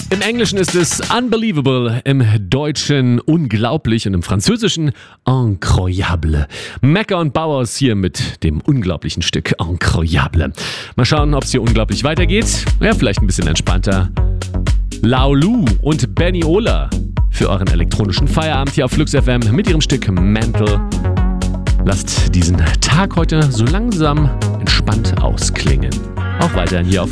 Im Englischen ist es unbelievable, im Deutschen unglaublich und im Französischen incroyable. Mecca und Bauers hier mit dem unglaublichen Stück incroyable. Mal schauen, ob es hier unglaublich weitergeht. Ja, vielleicht ein bisschen entspannter. Laulu und Benny Ola für euren elektronischen Feierabend hier auf Flux FM mit ihrem Stück Mental. Lasst diesen Tag heute so langsam entspannt ausklingen. Auch weiterhin hier auf